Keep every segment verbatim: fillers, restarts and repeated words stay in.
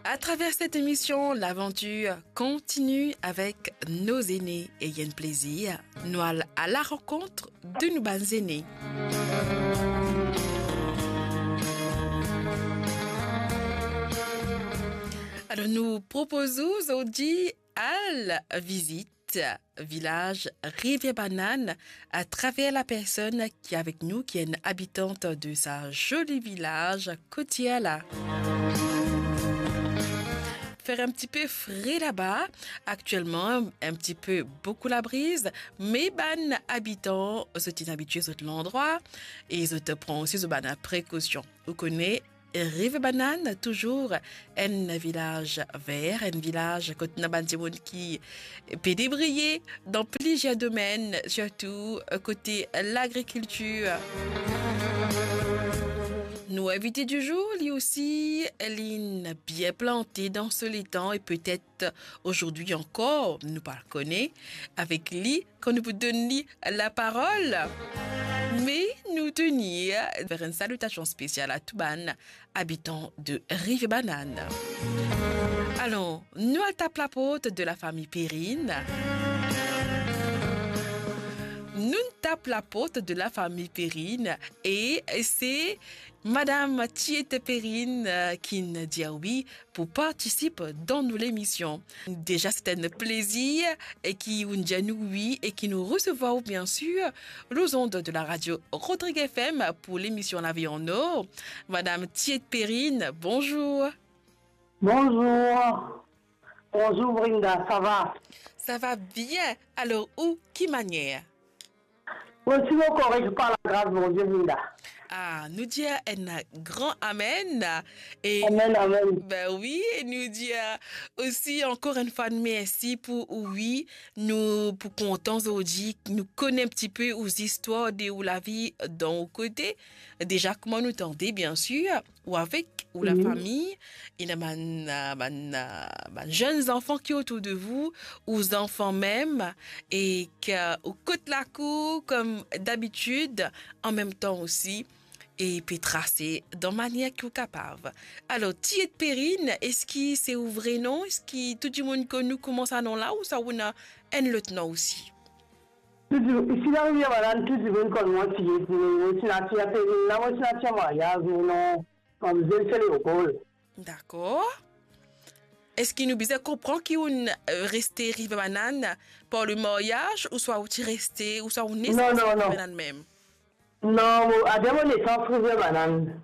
À travers cette émission, l'aventure continue avec nos aînés et il y a un plaisir. Nous allons à la rencontre de nos bons aînés. Alors nous proposons aujourd'hui à la visite village Rivière-Banane à travers la personne qui est avec nous, qui est une habitante de sa joli village côtier là. Faire un petit peu frais là-bas. Actuellement, un petit peu beaucoup la brise, mais ban habitants sont habitués à l'endroit et ils te prennent aussi de précaution. Vous connaissez Rivière-Banane, toujours un village vert, un village qui peut débriller dans plusieurs domaines, surtout côté l'agriculture. Nos invités du jour, lui aussi, Eline, bien plantée dans ce temps et peut-être aujourd'hui encore, nous pas le connaît, avec lui, qu'on nous donne la parole. Mais nous tenir vers une salutation spéciale à Touban, habitant de Rivière-Banane. Alors, nous à tape la porte de la famille Perrine. Nous tape la porte de la famille Perrine et c'est Madame Tiette Perrine qui nous dit oui pour participer dans nous l'émission. Déjà, c'est un plaisir et qui nous dit nous oui et qui nous recevons bien sûr les ondes de la radio Rodrigue F M pour l'émission La Vie en Or. Madame Tiette Perrine, bonjour. Bonjour. Bonjour Brinda, ça va? Ça va bien. Alors, où, qui manière? Merci encore et je parle à la grâce de mon Dieu, Brinda. Ah, nous dit un grand amen. Et, amen, amen. Ben oui, et nous dit aussi encore une fois merci pour oui, nous pour contents aujourd'hui, nous connaissons un petit peu aux histoires de où la vie dans le côté. Déjà, comment nous tendez, bien sûr, ou avec ou la mmh. famille, il y a des jeunes enfants qui sont autour de vous, aux enfants même, et qu'au côté la cour, comme d'habitude, en même temps aussi, et puis tracer de manière que vous capable. Alors, Tiette Perrine, est-ce que c'est un vrai nom? Est-ce que tout le monde connaît comment ça nom là ou ça on a un autre nom aussi? Ici, dans le Banane, tout le monde connaît moi, Tiette Perrine. C'est la Tiette Perrine, là, moi, c'est la Tiette mariage, non, comme je le Léopold. D'accord. Est-ce qu'il nous disait comprendre qu'on resté Rivière-Banane par le mariage ou soit où tu resté ou soit où naissance non, non, Rivière-Banane même? Non, à mon naissance, Rivière-Banane.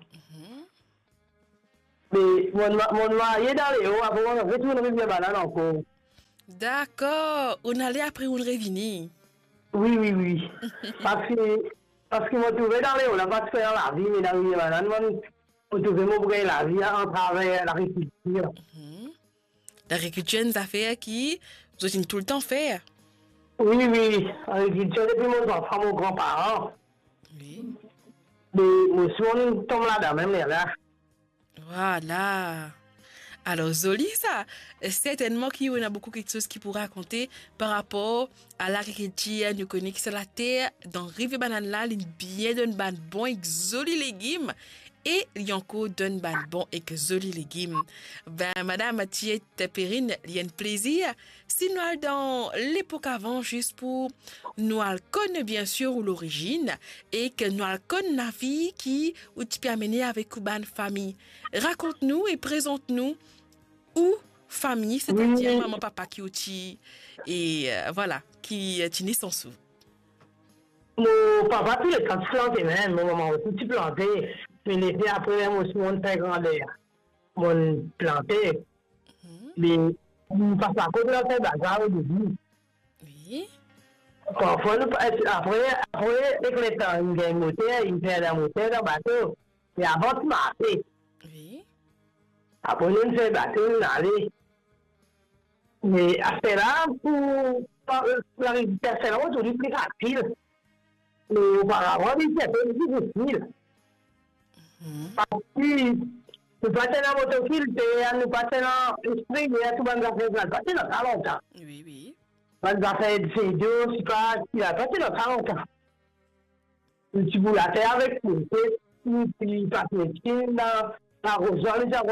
Mais mon mari est dans les hauts, après on retourne Rivière-Banane encore. D'accord. On allait après on revenu. Oui, oui, oui. parce que parce que moi trouvé dans les hauts, là, pas de faire la vie, mais dans Rivière-Banane, moi trouvé mon brin la vie en travers l'agriculture. L'agriculture, c'est une affaire qui vous avez tout le temps faire. Oui, oui. L'agriculture depuis mon enfant, mon grand-parent. Oui. Mais moi, souvent, tombe là-dedans, même là. Voilà. Alors, Zoli, ça, certainement qu'il y a beaucoup de choses qui pourraient raconter par rapport à l'agriculture. Nous connaissons que c'est la terre dans Rivière-Banane là, il y a bien d'un bon et joli légumes. Et il y a encore d'un bon et que joli légumes. Ben, Madame Tiette Perrine, il y a un plaisir. Si nous allons dans l'époque avant, juste pour nous connaître bien sûr l'origine et que nous connaître la vie qui ou tu peux amener avec une famille. Raconte-nous et présente-nous où famille, c'est-à-dire oui. Maman, papa qui outil et euh, voilà, qui est né sans sou. Mon papa, tout le temps, planté même, mon maman aussi, tu planté. Mais l'été après, moi aussi, mon père grandait. Mon planté. Mais, mon papa, quand on a fait bagarre au début. Oui. Parfois, après, après, avec le temps, il y a un moteur, il fait un moteur dans le bateau. Mais avant de marcher. Oui. Après, nous fait bateau, nous allait. Mais après là, pour la réputation, aujourd'hui, plus facile. Mais auparavant, c'était un peu difficile. Parce que nous passons dans l'autofil, nous passons dans l'esprit, mais tout le monde a fait ça. Passé dans ça longtemps. Oui, oui. On a fait des vidéos, c'est pas, il a passé dans ça longtemps. Tu peux la faire avec nous. Tu passes les pieds dans la roseau, les